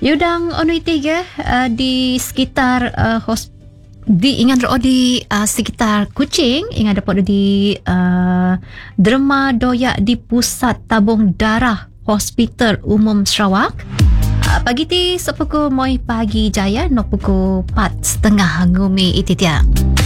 Yudang onu tiga di sekitar di ingat di sekitar Kuching, ingat dapat di derma doyak di Pusat Tabung Darah Hospital Umum Sarawak. Pagi ti sepukul moi pagi jaya no pukul 4:30 ngumi iti tiap.